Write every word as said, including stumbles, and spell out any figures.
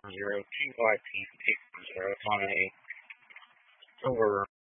zero two Y P eight four zero. It's on a over